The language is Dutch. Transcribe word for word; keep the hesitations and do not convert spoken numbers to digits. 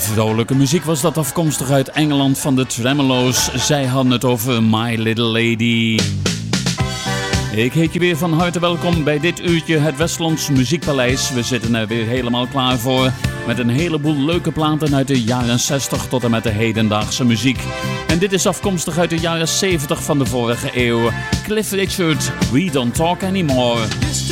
Vrolijke muziek was dat, afkomstig uit Engeland van de Tremolo's. Zij hadden het over My Little Lady. Ik heet je weer van harte welkom bij dit uurtje het Westlands Muziekpaleis. We zitten er weer helemaal klaar voor met een heleboel leuke platen uit de jaren zestig tot en met de hedendaagse muziek. En dit is afkomstig uit de jaren zeventig van de vorige eeuw. Cliff Richard, We Don't Talk Anymore.